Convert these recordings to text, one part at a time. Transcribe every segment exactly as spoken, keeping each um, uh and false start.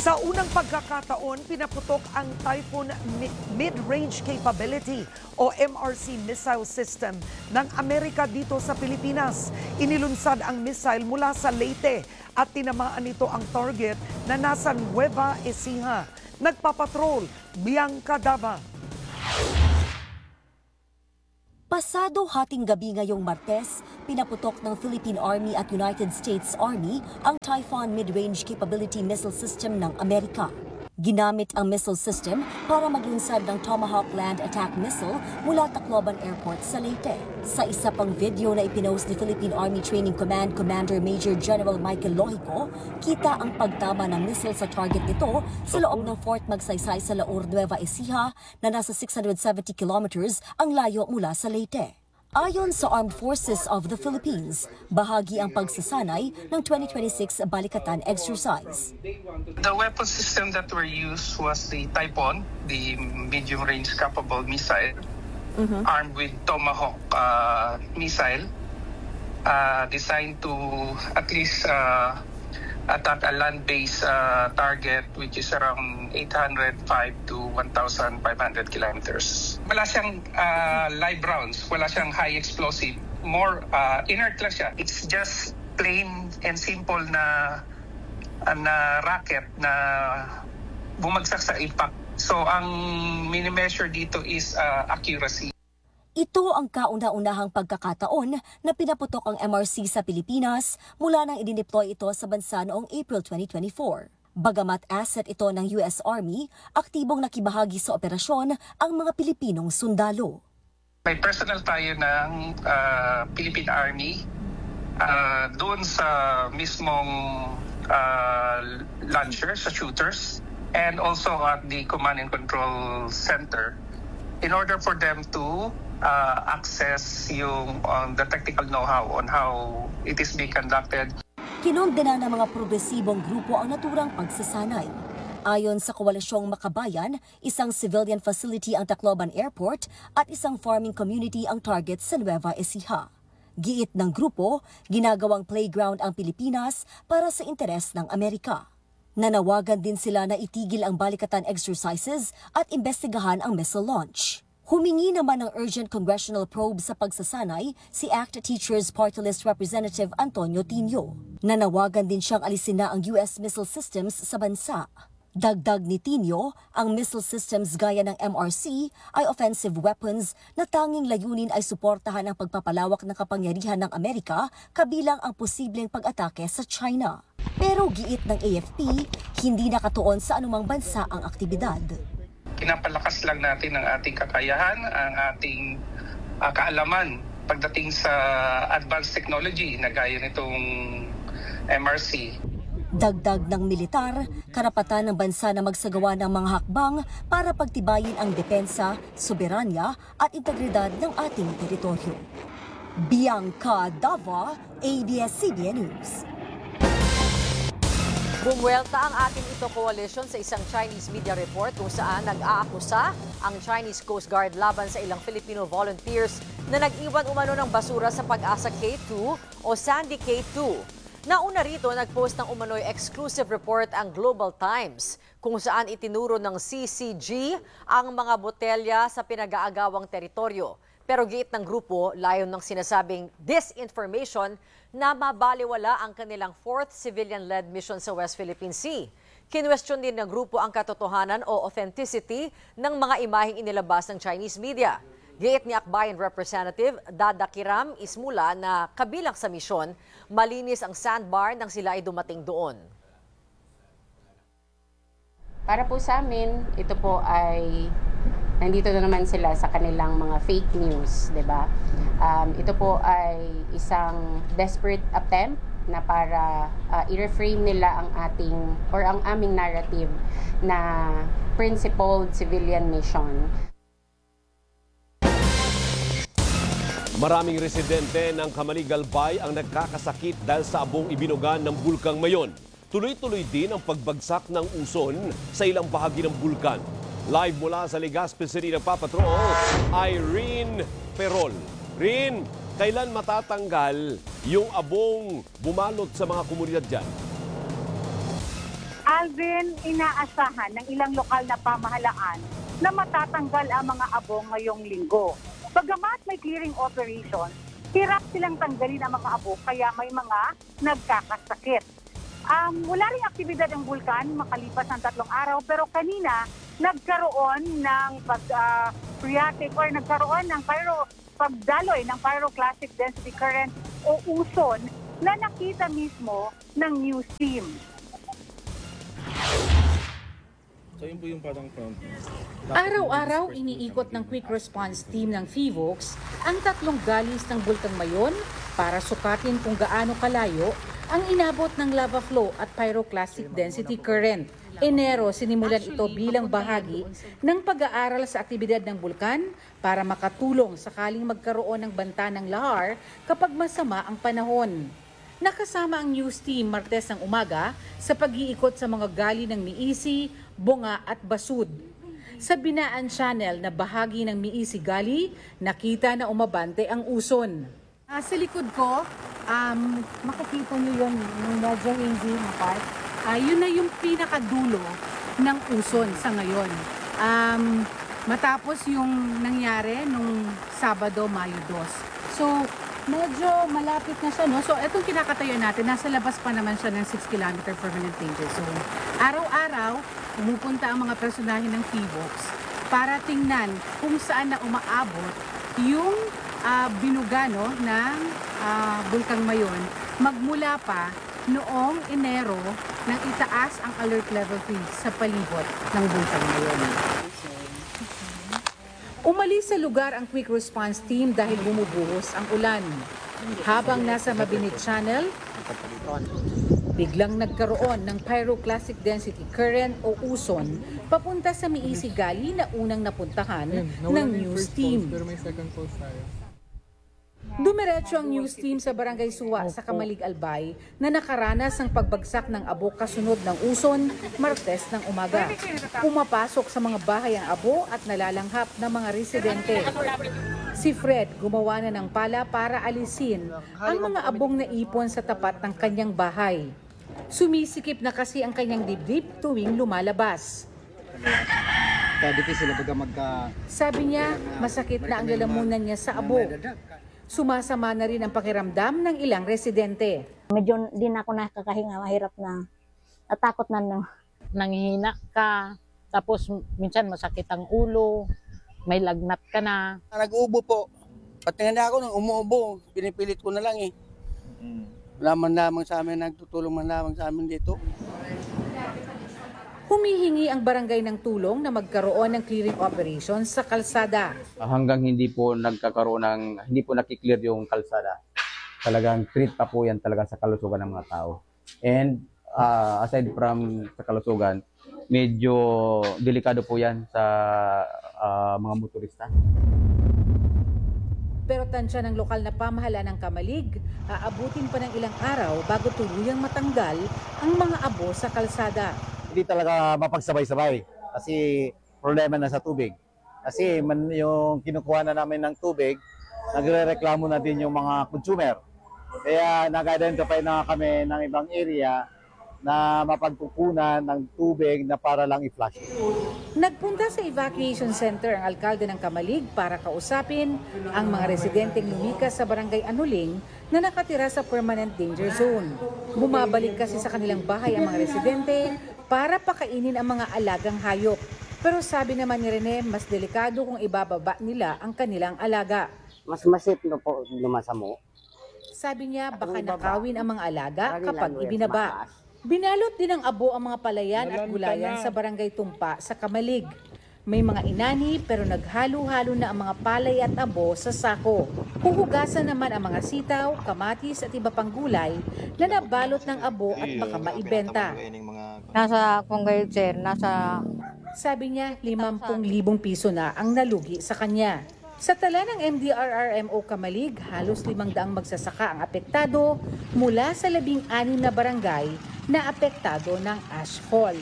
Sa unang pagkakataon, pinaputok ang Typhoon Mid-Range Capability o M R C missile system ng Amerika dito sa Pilipinas. Inilunsad ang missile mula sa Leyte at tinamaan nito ang target na nasa Nueva Ecija. Nagpapatrol, Bianca Dava. Pasado hating gabi ngayong Martes, pinaputok ng Philippine Army at United States Army ang Typhoon Mid-Range Capability Missile System ng Amerika. Ginamit ang missile system para maglunsad ng Tomahawk Land Attack Missile mula Tacloban Airport sa Leyte. Sa isa pang video na ipinost ni Philippine Army Training Command Commander Major General Michael Lohico, kita ang pagtama ng missile sa target nito sa loob ng Fort Magsaysay sa Laur, Nueva Ecija na nasa six hundred seventy kilometers ang layo mula sa Leyte. Ayon sa Armed Forces of the Philippines, bahagi ang pagsasanay ng twenty twenty-six Balikatan exercise. The weapon system that were used was the Typhoon, the medium-range capable missile, mm-hmm. armed with Tomahawk uh, missile, uh, designed to at least uh, attack a land-based uh, target which is around eight hundred five to one thousand five hundred kilometers. Wala siyang uh, live rounds, wala siyang high explosive, more uh, inert lang siya. It's just plain and simple na uh, na rocket na bumagsak sa impact. So ang mini-measure dito is uh, accuracy. Ito ang kauna-unahang pagkakataon na pinaputok ang M R C sa Pilipinas mula nang idineploy ito sa bansa noong April twenty twenty-four. Bagamat asset ito ng U S Army, aktibong nakibahagi sa operasyon ang mga Pilipinong sundalo. May personal tayo ng uh, Philippine Army uh, doon sa mismong uh, launcher, sa shooters, and also at the Command and Control Center in order for them to Uh, access yung um, the technical know-how on how it is being conducted. Kinondena ng mga progresibong grupo ang naturang pagsasanay. Ayon sa Koalisyong Makabayan, isang civilian facility ang Tacloban Airport at isang farming community ang target sa Nueva Ecija. Giit ng grupo, ginagawang playground ang Pilipinas para sa interes ng Amerika. Nanawagan din sila na itigil ang balikatan exercises at imbestigahan ang missile launch. Humingi naman ng urgent congressional probe sa pagsasanay si ACT Teachers Party List Representative Antonio Tinio. Nanawagan din siyang alisin na ang U S missile systems sa bansa. Dagdag ni Tinio, ang missile systems gaya ng M R C ay offensive weapons na tanging layunin ay suportahan ang pagpapalawak ng kapangyarihan ng Amerika kabilang ang posibleng pag-atake sa China. Pero giit ng A F P, hindi nakatuon sa anumang bansa ang aktibidad. Pinapalakas lang natin ang ating kakayahan, ang ating uh, kaalaman pagdating sa advanced technology na gaya nitong M R C. Dagdag ng militar, karapatan ng bansa na magsagawa ng mga hakbang para pagtibayin ang depensa, soberanya at integridad ng ating teritoryo. Bianca Dava, A B S C B N News. Bumuelta ang ating ito coalition sa isang Chinese media report kung saan nag-aakusa ang Chinese Coast Guard laban sa ilang Filipino volunteers na nag-iwan umano ng basura sa Pag-asa K two o Sandy K two. Nauna rito, nag-post ng umano'y exclusive report ang Global Times kung saan itinuro ng C C G ang mga botelya sa pinag-aagawang teritoryo. Pero giit ng grupo, layon ng sinasabing disinformation na mabaliwala ang kanilang fourth civilian-led mission sa West Philippine Sea. Kinwestiyon din ng grupo ang katotohanan o authenticity ng mga imaheng inilabas ng Chinese media. Giit ni Akbayan Representative Dada Kiram Ismula na kabilang sa misyon, malinis ang sandbar nang sila ay dumating doon. Para po sa amin, ito po ay nandito na naman sila sa kanilang mga fake news, 'di ba? Um, ito po ay isang desperate attempt na para uh, i-reframe nila ang ating or ang aming narrative na principled civilian mission. Maraming residente ng Camaligalbay ang nagkakasakit dahil sa abong ibinugan ng bulkang Mayon. Tuloy-tuloy din ang pagbagsak ng uson sa ilang bahagi ng bulkan. Live mula sa Legazpi City nagpapatrol, Irene Perol. Rin, kailan matatanggal yung abong bumalot sa mga komunidad dyan? At Alvin, inaasahan ng ilang lokal na pamahalaan na matatanggal ang mga abo ngayong linggo. Bagamat may clearing operation, hirap silang tanggalin ang mga abo kaya may mga nagkakasakit. Um, wala ring aktibidad ang bulkan makalipas ng tatlong araw pero kanina nagkaroon ng pag uh, phreatic or nagkaroon ng pyro pagdaloy ng pyroclastic density current o uson na nakita mismo ng news team. So yun po yung parang front. Araw-araw iniikot ng Quick Response Team ng PHIVOLCS ang tatlong galis ng Bulkang Mayon para sukatin kung gaano kalayo ang inabot ng lava flow at pyroclastic density current. Enero, sinimulan ito bilang bahagi ng pag-aaral sa aktibidad ng bulkan para makatulong sakaling magkaroon ng banta ng lahar kapag masama ang panahon. Nakasama ang news team Martes ng umaga sa pag-iikot sa mga gali ng Miisi, Bunga at Basud. Sa Binaan Channel na bahagi ng Miisi Gali, nakita na umabante ang uson. Uh, sa likod ko, um, makikita nyo yun, yung medyo hazy na part. Uh, yun na yung pinakadulo ng uson sa ngayon. Um, matapos yung nangyari nung Sabado, Mayo dos. So, medyo malapit na siya, no? So, itong kinakatayo natin, nasa labas pa naman siya ng six kilometer permanent danger zone. Araw-araw, pumupunta ang mga personahe ng PHIVOLCS para tingnan kung saan na umaabot yung uh, binuga, no, ng uh, Bulkang Mayon magmula pa noong Enero nang itaas ang alert level three sa palibot ng Bulkang Mayon. Umalis sa lugar ang Quick Response Team dahil bumubuhos ang ulan. Habang nasa Mabinit Channel, biglang nagkaroon ng pyroclastic density current o uson papunta sa Miisi Gali na unang napuntahan ng news team. Dumiretso ang news team sa Barangay Suwa sa Kamalig Albay na nakaranas ng pagbagsak ng abo kasunod ng uson Martes ng umaga. Pumapasok sa mga bahay ang abo at nalalanghap ng mga residente. Si Fred gumawa na ng pala para alisin ang mga abong naipon sa tapat ng kanyang bahay. Sumisikip na kasi ang kanyang dibdib tuwing lumalabas. Sabi niya, masakit na ang lalamunan niya sa abo. Sumasama na rin ang pakiramdam ng ilang residente. Medyo din ako nakakahinga, mahirap na. Natakot na no. Nanghihina ka, tapos minsan masakit ang ulo, may lagnat ka na. Nag-uubo po. Pati nga ako nung umuubo, pinipilit ko na lang eh. Wala man lamang sa amin, nagtutulong man lamang sa amin dito. Humihingi ang barangay ng tulong na magkaroon ng clearing operation sa kalsada. Hanggang hindi po nagkakaroon ng, hindi po nakiklear yung kalsada. Talagang treat pa po yan talaga sa kalusugan ng mga tao. And uh, aside from sa kalusugan, medyo delikado po yan sa uh, mga motorista. Pero tansya ng lokal na pamahalaan ng Kamalig, aabutin pa ng ilang araw bago tuluyang matanggal ang mga abo sa kalsada. Hindi talaga mapagsabay-sabay kasi problema na sa tubig. Kasi man, yung kinukuha na namin ng tubig, nagre-reklamo na din yung mga consumer. Kaya nag-identify na kami ng ibang area na mapagkukunan ng tubig na para lang i-flush. Nagpunta sa evacuation center ang alkalde ng Kamalig para kausapin ang mga residenteng lumikas sa barangay Anuling na nakatira sa permanent danger zone. Bumabalik kasi sa kanilang bahay ang mga residente para pakainin ang mga alagang hayop. Pero sabi naman ni Rene, mas delikado kung ibababa nila ang kanilang alaga. Mas masip no po lumasamo. Sabi niya baka nakawin ang mga alaga kapag ibinaba. Binalot din ng abo ang mga palayan at gulayan sa barangay Tumpa sa Kamalig. May mga inani pero naghalo-halo na ang mga palay at abo sa sako. Huhugasan naman ang mga sitaw, kamatis at iba pang gulay na nabalot ng abo at baka maibenta. Nasa kung kayo sir, nasa... Sabi niya, limampu libong piso na ang nalugi sa kanya. Sa tala ng M D R R M O Kamalig, halos limang daang magsasaka ang apektado mula sa labing anim na barangay na apektado ng ashfall.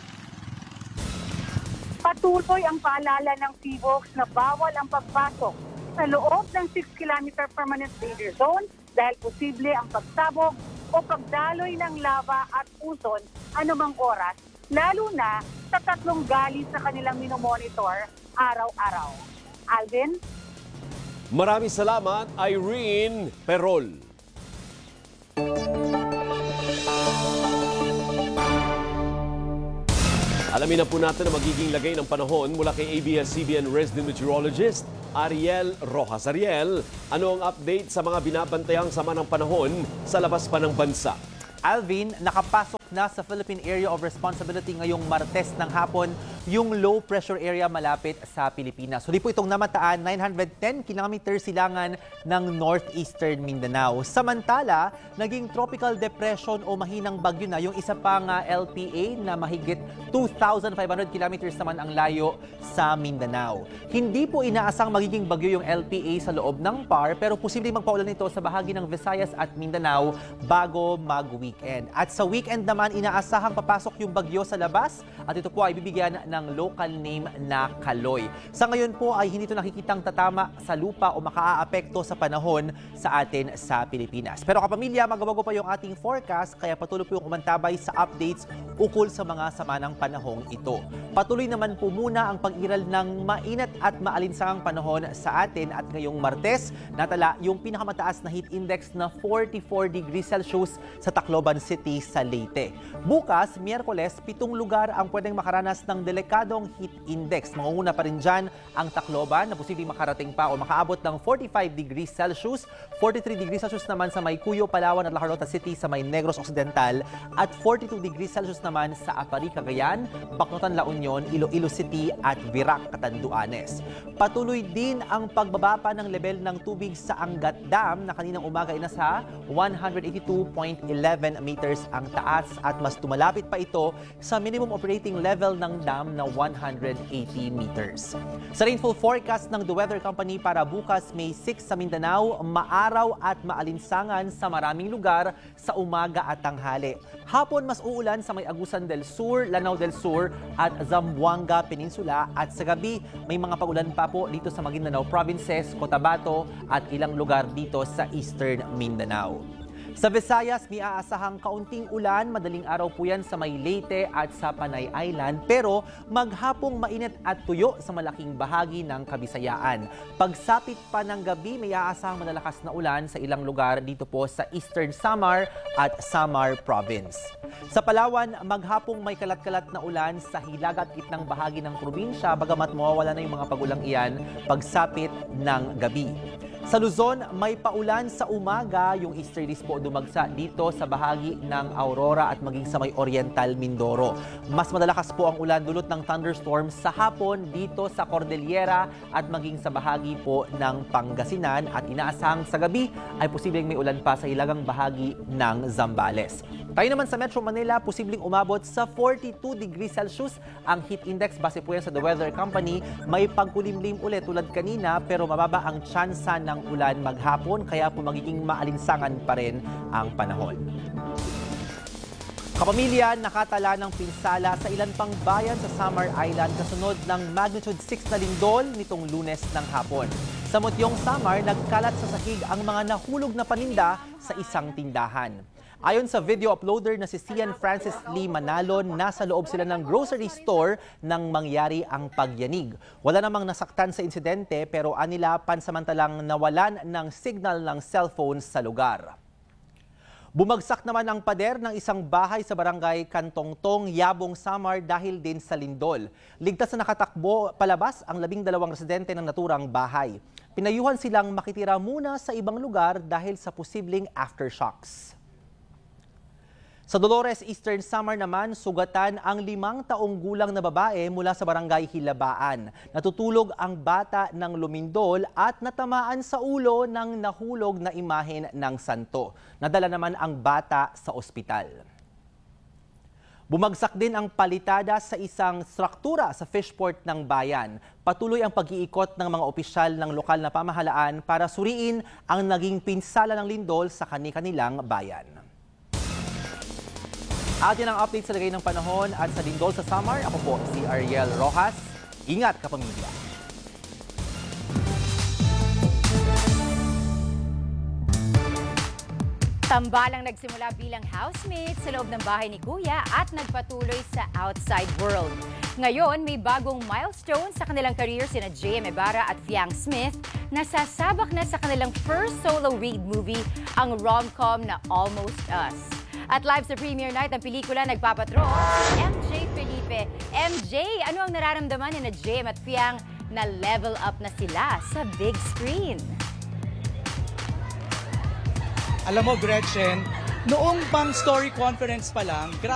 Patuloy ang paalala ng PHIVOLCS na bawal ang pagpasok sa loob ng six kilometer permanent danger zone dahil posible ang pagsabog o pagdaloy ng lava at uson anumang oras lalo na sa tatlong galis na kanilang minomonitor araw-araw. Alvin? Maraming salamat, Irene Perol. Alamin na po natin ang magiging lagay ng panahon mula kay A B S C B N resident meteorologist Ariel Rojas. Ariel, ano ang update sa mga binabantayang sama ng panahon sa labas pa ng bansa? Alvin, nakapasok na sa Philippine Area of Responsibility ngayong Martes ng hapon yung low pressure area malapit sa Pilipinas. Huli po itong namataan nine hundred ten kilometers silangan ng northeastern Mindanao. Samantala, naging tropical depression o mahinang bagyo na yung isa pang uh, L P A na mahigit two thousand five hundred kilometers naman ang layo sa Mindanao. Hindi po inaasang magiging bagyo yung L P A sa loob ng P A R pero posibleng magpaulan ito sa bahagi ng Visayas at Mindanao bago mag-weekend. At sa weekend naman, inaasahang papasok yung bagyo sa labas at ito po ay bibigyan ng local name na Kaloy. Sa ngayon po ay hindi ito nakikitang tatama sa lupa o makaaapekto sa panahon sa atin sa Pilipinas. Pero kapamilya, magbabago pa yung ating forecast kaya patuloy po yung kumantabay sa updates ukol sa mga sama ng panahong ito. Patuloy naman po muna ang pag-iral ng mainit at maalinsangang panahon sa atin at ngayong Martes, natala yung pinakamataas na heat index na forty-four degrees Celsius sa Tacloban City sa Leyte. Bukas, Miyerkules, pitong lugar ang pwedeng makaranas ng delikadong heat index. Mangunguna pa rin dyan ang Tacloban na posibleng makarating pa o makaabot ng forty-five degrees Celsius, forty-three degrees Celsius naman sa may Cuyo, Palawan at La Carlota City sa may Negros Occidental at forty-two degrees Celsius naman sa Apari, Cagayan, Bacnotan, La Union, Iloilo City at Virac, Catanduanes. Patuloy din ang pagbaba pa ng level ng tubig sa Angat Dam na kaninang umaga ay nasa one hundred eighty-two point one one meters ang taas at mas tumalapit pa ito sa minimum operating level ng dam na one hundred eighty meters. Sa rainfall forecast ng The Weather Company para bukas May six sa Mindanao, maaraw at maalinsangan sa maraming lugar sa umaga at tanghali. Hapon mas uulan sa may Agusan del Sur, Lanao del Sur at Zamboanga Peninsula at sa gabi may mga pagulan pa po dito sa Maguindanao Provinces, Cotabato at ilang lugar dito sa Eastern Mindanao. Sa Visayas, may aasahang kaunting ulan, madaling araw po yan sa may Leyte at sa Panay Island, pero maghapong mainit at tuyo sa malaking bahagi ng Kabisayaan. Pagsapit pa ng gabi, may aasahang malalakas na ulan sa ilang lugar dito po sa Eastern Samar at Samar Province. Sa Palawan, maghapong may kalat-kalat na ulan sa hilaga at gitnang bahagi ng probinsya, bagamat mawawala na yung mga pagulang iyan pagsapit ng gabi. Sa Luzon, may paulan sa umaga. Yung easterlies po dumagsa dito sa bahagi ng Aurora at maging sa may Oriental Mindoro. Mas madalakas po ang ulan dulot ng thunderstorms sa hapon dito sa Cordillera at maging sa bahagi po ng Pangasinan at inaasahang sa gabi ay posibleng may ulan pa sa hilagang bahagi ng Zambales. Tayo naman sa Metro Manila, posibleng umabot sa forty-two degrees Celsius ang heat index base po yan sa The Weather Company. May pagkulimlim ulit tulad kanina pero mababa ang tsansa ng ulan maghapon kaya po magiging maalinsangan pa rin ang panahon. Kapamilya, nakatala ng pinsala sa ilan pang bayan sa Samar Island kasunod ng magnitude six na lindol nitong Lunes ng hapon. Sa Mutyong, Samar, nagkalat sa sahig ang mga nahulog na paninda sa isang tindahan. Ayon sa video uploader na si Cian Francis Lee Manalon, nasa loob sila ng grocery store nang mangyari ang pagyanig. Wala namang nasaktan sa insidente pero anila pansamantalang nawalan ng signal ng cellphone sa lugar. Bumagsak naman ang pader ng isang bahay sa barangay Kantongtong, Yabong, Samar dahil din sa lindol. Ligtas na nakatakbo palabas ang labing dalawang residente ng naturang bahay. Pinayuhan silang makitira muna sa ibang lugar dahil sa posibleng aftershocks. Sa Dolores, Eastern Samar naman, sugatan ang limang taong gulang na babae mula sa barangay Hilabaan. Natutulog ang bata ng lumindol at natamaan sa ulo ng nahulog na imahen ng santo. Nadala naman ang bata sa ospital. Bumagsak din ang palitada sa isang struktura sa fishport ng bayan. Patuloy ang pag-iikot ng mga opisyal ng lokal na pamahalaan para suriin ang naging pinsala ng lindol sa kani-kanilang bayan. At yan ang update sa lagay ng panahon at sa lindol sa Samar. Ako po si Ariel Rojas. Ingat kapamilya. Tambalang nagsimula bilang housemate sa loob ng bahay ni Kuya at nagpatuloy sa outside world. Ngayon, may bagong milestone sa kanilang career sina J M Ibarra at Fiang Smith na sasabak na sa kanilang first solo read movie, ang rom-com na Almost Us. At live sa premiere night ng pelikula, nagpapatro si M J Felipe. M J, ano ang nararamdaman ni na J M at Fiang na level up na sila sa big screen? Alam mo, Gretchen, noong pang story conference pa lang,